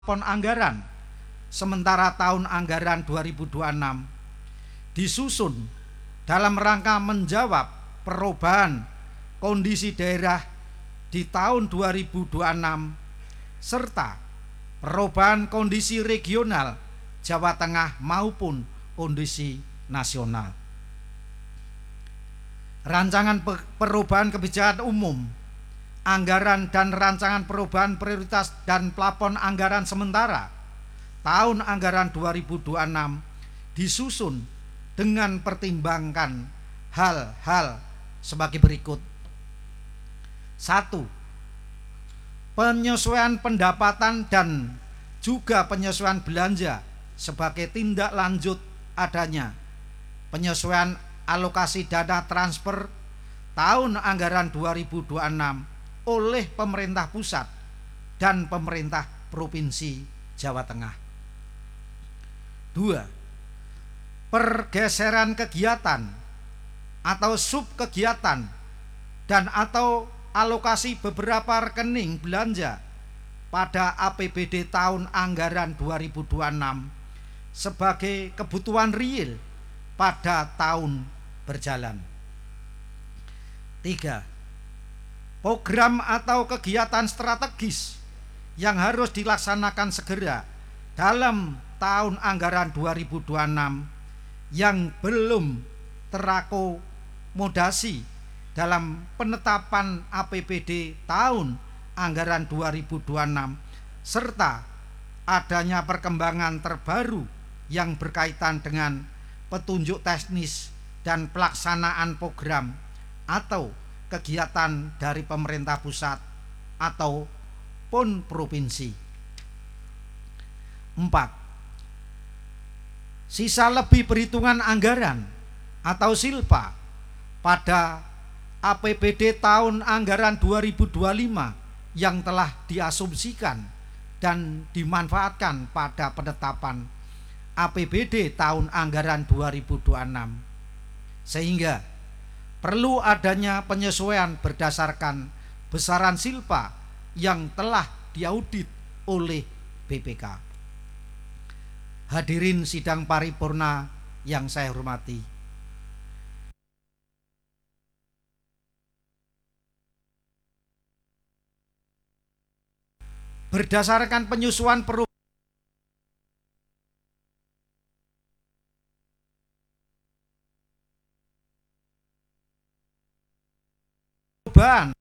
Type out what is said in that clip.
Anggaran sementara tahun anggaran 2026 disusun dalam rangka menjawab perubahan kondisi daerah di tahun 2026 serta perubahan kondisi regional Jawa Tengah maupun kondisi nasional. Rancangan perubahan kebijakan umum, anggaran dan rancangan perubahan prioritas dan plafon anggaran sementara tahun anggaran 2026 disusun dengan pertimbangkan hal-hal sebagai berikut. 1. Penyesuaian pendapatan dan juga penyesuaian belanja sebagai tindak lanjut adanya penyesuaian alokasi dana transfer tahun anggaran 2026 oleh pemerintah pusat dan pemerintah provinsi Jawa Tengah. 2. Pergeseran kegiatan atau subkegiatan dan atau alokasi beberapa rekening belanja pada APBD tahun anggaran 2026 sebagai kebutuhan real pada tahun berjalan. 3. Program atau kegiatan strategis yang harus dilaksanakan segera dalam tahun anggaran 2026 yang belum terakomodasi dalam penetapan APBD tahun anggaran 2026 serta adanya perkembangan terbaru yang berkaitan dengan petunjuk teknis dan pelaksanaan program atau kegiatan dari pemerintah pusat ataupun provinsi. 4. Sisa lebih perhitungan anggaran atau silpa pada APBD tahun anggaran 2025 yang telah diasumsikan dan dimanfaatkan pada penetapan APBD tahun anggaran 2026 sehingga perlu adanya penyesuaian berdasarkan besaran silpa yang telah diaudit oleh BPK. Hadirin sidang paripurna yang saya hormati, berdasarkan penyusuan perubahan